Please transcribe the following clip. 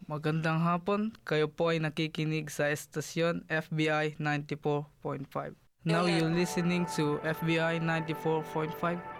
Magandang hapon, kayo po ay nakikinig sa estasyon FBI 94.5. Now you're listening to FBI 94.5,